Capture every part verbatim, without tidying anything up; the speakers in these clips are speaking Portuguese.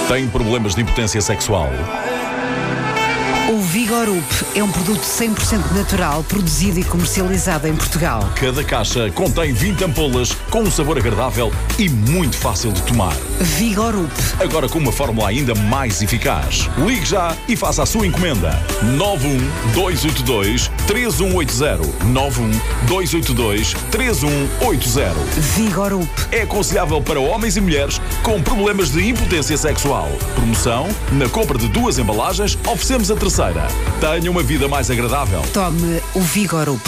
Tem problemas de impotência sexual? O Vigorup é um produto cem por cento natural, produzido e comercializado em Portugal. Cada caixa contém vinte ampolas com um sabor agradável e muito fácil de tomar. Vigorup. Agora com uma fórmula ainda mais eficaz. Ligue já e faça a sua encomenda. nove um dois oito dois três um oito zero. nove um dois oito dois três um oito zero. Vigorup. É aconselhável para homens e mulheres com problemas de impotência sexual. Promoção: na compra de duas embalagens, oferecemos a terceira. Tenha uma vida mais agradável. Tome o Vigorup.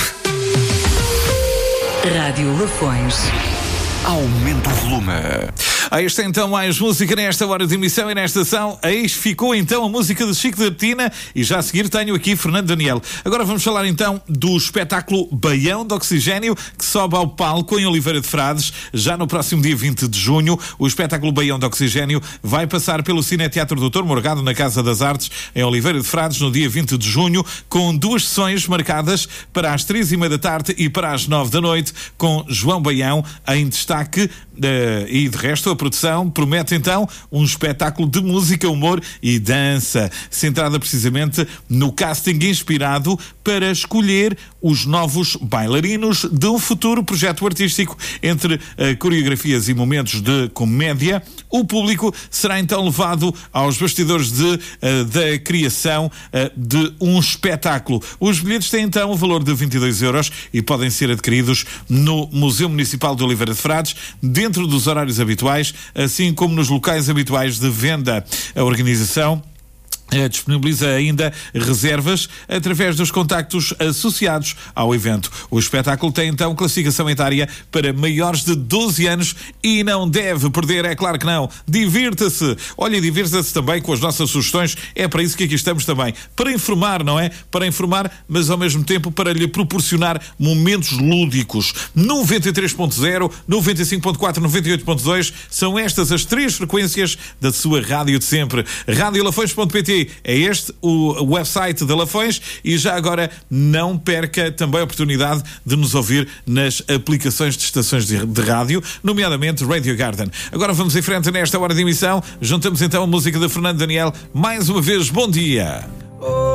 Rádio Lafões. Aumenta o volume. Aí está então mais música nesta hora de emissão e nesta ação. Aí ficou então a música de Chico da Petina e já a seguir tenho aqui Fernando Daniel. Agora vamos falar então do espetáculo Baião de Oxigênio, que sobe ao palco em Oliveira de Frades já no próximo dia vinte de junho. O espetáculo Baião de Oxigênio vai passar pelo Cineteatro doutor Morgado na Casa das Artes em Oliveira de Frades no dia vinte de junho, com duas sessões marcadas para as três e meia da tarde e para as nove da noite, com João Baião em destaque. Uh, e de resto a produção promete então um espetáculo de música, humor e dança, centrada precisamente no casting inspirado para escolher os novos bailarinos de um futuro projeto artístico. Entre uh, coreografias e momentos de comédia, o público será então levado aos bastidores de, uh, da criação uh, de um espetáculo. Os bilhetes têm então o valor de vinte e dois euros e podem ser adquiridos no Museu Municipal de Oliveira de Frades, dentro dos horários habituais, assim como nos locais habituais de venda. A organização disponibiliza ainda reservas através dos contactos associados ao evento. O espetáculo tem então classificação etária para maiores de doze anos e não deve perder, é claro que não. Divirta-se. Olha, divirta-se também com as nossas sugestões. É para isso que aqui estamos também. Para informar, não é? Para informar, mas ao mesmo tempo para lhe proporcionar momentos lúdicos. noventa e três ponto zero, noventa e cinco ponto quatro, noventa e oito ponto dois são estas as três frequências da sua rádio de sempre. rádio lafões ponto pt é este o website da Lafões e já agora não perca também a oportunidade de nos ouvir nas aplicações de estações de, de rádio, nomeadamente Radio Garden. Agora vamos em frente nesta hora de emissão, juntamos então a música de Fernando Daniel. Mais uma vez, bom dia!